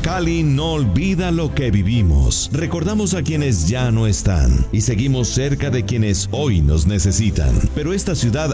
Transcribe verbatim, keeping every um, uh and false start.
Cali no olvida lo que vivimos. Recordamos a quienes ya no están y seguimos cerca de quienes hoy nos necesitan. Pero esta ciudad